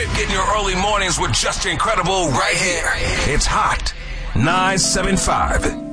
Getting your early mornings with just incredible right here. It's Hot 975.